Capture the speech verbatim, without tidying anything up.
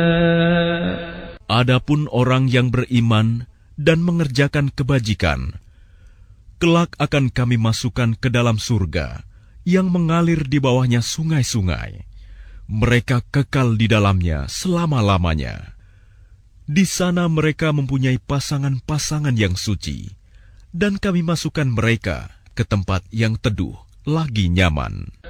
Adapun orang yang beriman dan mengerjakan kebajikan, kelak akan kami masukkan ke dalam surga yang mengalir di bawahnya sungai-sungai. Mereka kekal di dalamnya selama-lamanya. Di sana mereka mempunyai pasangan-pasangan yang suci, dan kami masukkan mereka ke tempat yang teduh lagi nyaman.